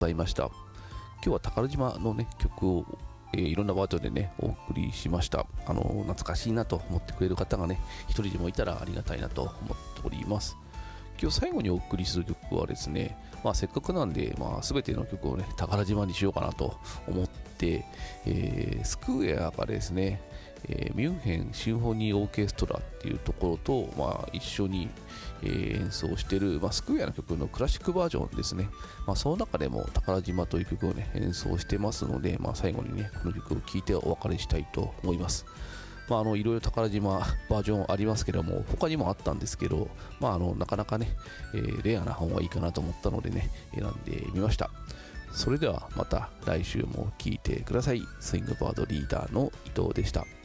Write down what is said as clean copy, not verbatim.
ございました。今日は宝島のね、曲を、いろんなバージョンでね、お送りしました。懐かしいなと思ってくれる方がね、一人でもいたらありがたいなと思っております。今日最後にお送りする曲はですね、せっかくなんで、全ての曲をね、宝島にしようかなと思って、スクエアがですね、ミュンヘンシンフォニーオーケストラっていうところと、一緒に、演奏している、スクエアの曲のクラシックバージョンですね。その中でも宝島という曲をね、演奏してますので、最後にね、この曲を聴いてお別れしたいと思います。いろいろ宝島バージョンありますけども、他にもあったんですけど、なかなかね、レアな方がいいかなと思ったのでね、選んでみました。それではまた来週も聴いてください。スイングバードリーダーの伊藤でした。